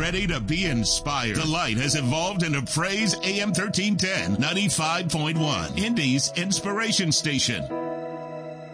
ready to be inspired. The Light has evolved into Praise AM 1310, 95.1, Indy's inspiration station.